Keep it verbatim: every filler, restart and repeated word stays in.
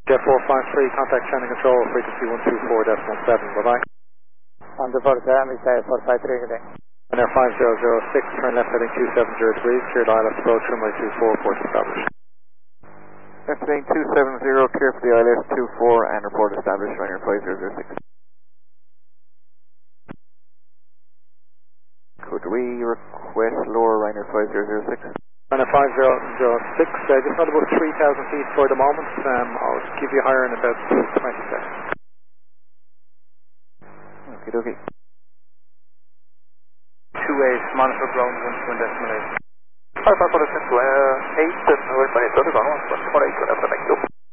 Jet four five three, contact Shannon Control, frequency one two four point seven, bye-bye. On the four seven, four five three, good day. And Air five zero zero six, turn left heading two seven zero degrees, clear I L S approach, runway two four, port established. Left heading two seven zero, clear for the I L S two four and report established, runway five zero zero six. Could we request lower Ryanair five zero zero six? Ryanair five zero zero six, uh, just not about three thousand feet for the moment. Um, I'll give you higher in about twenty seconds. Okay, okay. two eight, monitor ground one two decimal eight. Alpha Police to eight, November eight, one eight, one eight,